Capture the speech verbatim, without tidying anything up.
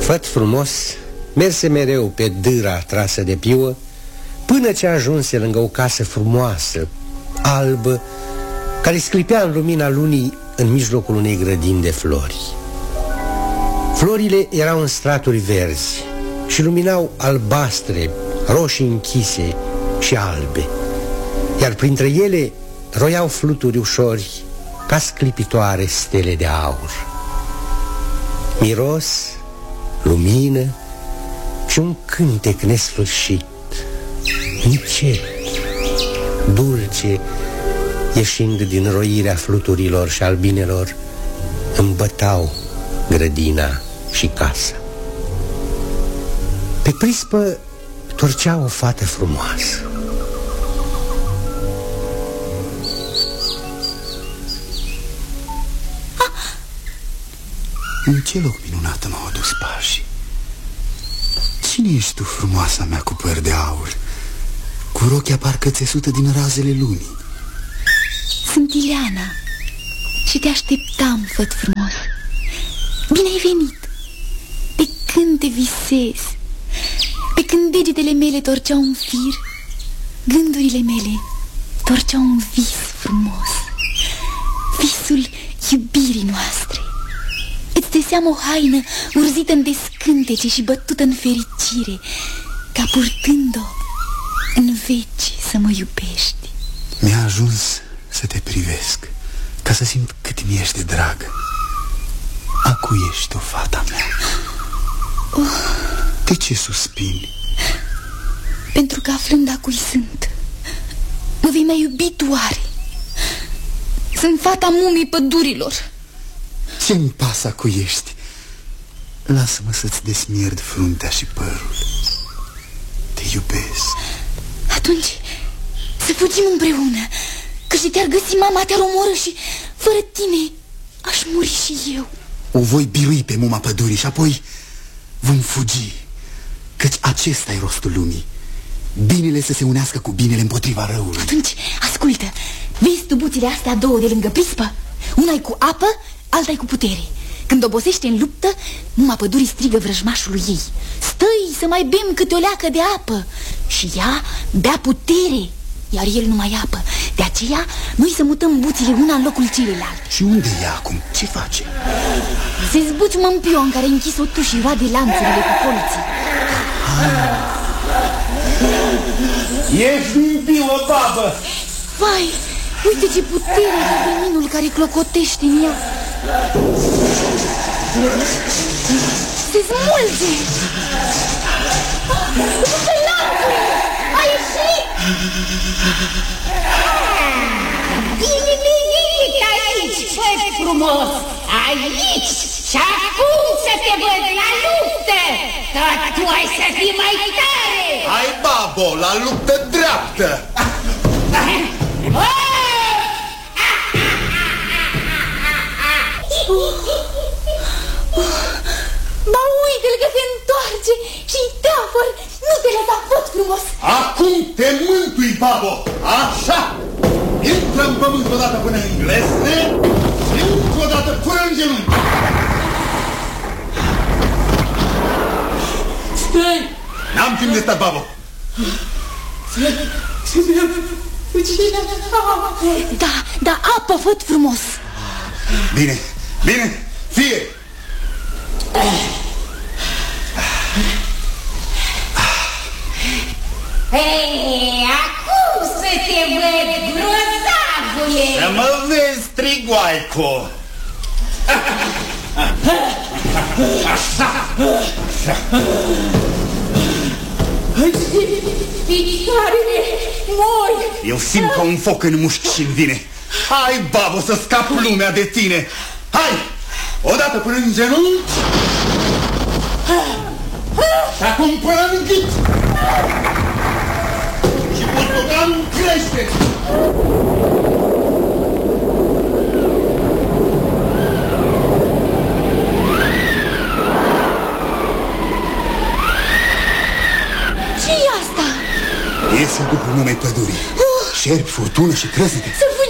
Făt frumos merse mereu pe dâra trasă de piuă, până ce ajunse lângă o casă frumoasă, albă, care sclipea în lumina lunii în mijlocul unei grădini de flori. Florile erau în straturi verzi și luminau albastre, roșii închise și albe, iar printre ele roiau fluturi ușori ca sclipitoare stele de aur. Miros, lumină și un cântec nesfârșit, încet, dulce, ieșind din roirea fluturilor și albinelor, îmbătau grădina și casa. Pe prispă torcea o fată frumoasă. În ce loc minunat m-au adus pașii? Cine ești tu, frumoasa mea cu păr de aur, cu rochia parcă țesută din razele lunii? Sunt Ileana și te așteptam, făt frumos. Bine ai venit. Pe când te visez, pe când degetele mele torceau un fir, gândurile mele torceau un vis frumos, visul iubirii noastre. Îți deseam o haină urzită în descântece și bătută în fericire, ca purtând-o în veci să mă iubești. Mi-a ajuns să te privesc, ca să simt cât mi ești de dragă. Acu ești o fata mea. Oh. De ce suspini? Pentru că aflând a cui sunt, mă vei mai iubi tu oare? Sunt fata mumii pădurilor. Ce-mi pasă cu ești? Lasă-mă să-ți desmierd fruntea și părul. Te iubesc. Atunci să fugim împreună, că și te-ar găsi mama, te-ar omorâ și fără tine aș muri și eu. O voi birui pe muma pădurii și apoi vom fugi, căci acesta e rostul lumii. Binele să se unească cu binele împotriva răului. Atunci, ascultă, vezi tubuțile astea două de lângă prispă? Una-i cu apă, alta-i cu putere. Când obosește în luptă, muma pădurii strigă vrăjmașului ei: stă-i să mai bem câte o leacă de apă. Și ea bea putere, iar el nu mai apă. De aceea, noi să mutăm buțile una în locul celelalte. Și unde e acum? Ce face? Se zbuciumă în pion care închis-o tu și roade lanțurile cu colții. Ești din piuă, babă! Vai, uite ce putere are veninul care clocotește în ea. Se smulge! Uite lanțul! A ieșit! Bine venit aici, făt frumos! Aici! Și acum să te văd la luptă! Dar tu ai să fii mai tare! Hai, babo, la luptă dreaptă! Ba, uite-l că se întoarce și-i teafăr! Nu te lăsa, făt frumos! Acum te mântui, babo! Așa! Intră în pământ odată până în glesne și încă odată până în genunchi! Stai! N-am timp de stat, babo! Da, da, apă, făt frumos! Bine, bine, fie! Hei, acum să te văd, grozavule! Să mă vezi, strigoaico! Picioarele mori! Eu simt ca un foc în mușchi și-mi vine. Hai, babo, să scap lumea de tine! Hai! Odată până în genunchi și acum până în ghit! Și borboganul crește! Ce-i asta? Iese după numei pădurii. Șerpi, furtună și crăsite. Să